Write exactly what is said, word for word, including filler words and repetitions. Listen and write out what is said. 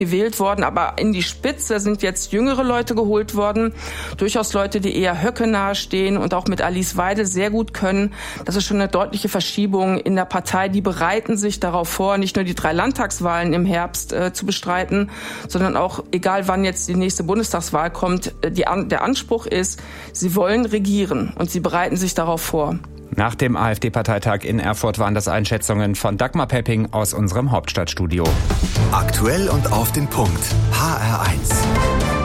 gewählt worden, aber in die Spitze sind jetzt jüngere Leute geholt worden, durchaus Leute, die eher Höcke nahestehen und auch mit Alice Weidel sehr gut können. Das ist schon eine deutliche Verschiebung in der Partei. Die bereiten sich darauf vor, nicht nur die drei Landtagswahlen im Herbst äh, zu bestreiten, sondern auch, egal wann jetzt die nächste Bundestagswahl kommt, äh, die, der Anspruch ist, sie wollen regieren und sie bereiten sich darauf vor. Nach dem AfD-Parteitag in Erfurt waren das Einschätzungen von Dagmar Pepping aus unserem Hauptstadtstudio. Aktuell und auf den Punkt. H R eins.